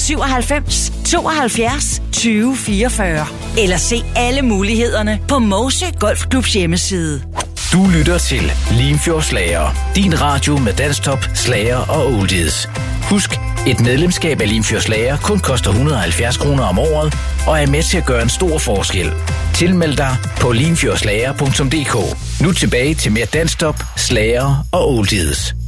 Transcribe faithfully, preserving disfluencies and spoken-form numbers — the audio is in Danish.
syvoghalvfems tooghalvfjerds tyve fireogfyrre. Eller se alle mulighederne på Mose Golfklubs hjemmeside. Du lytter til Limfjord Slager. Din radio med dansktop, slager og oldies. Husk, et medlemskab af Limfjord Slager kun koster et hundrede og halvfjerds kroner om året og er med til at gøre en stor forskel. Tilmeld dig på limfjordslager punktum d k. Nu tilbage til mere dansktop, slager og oldies.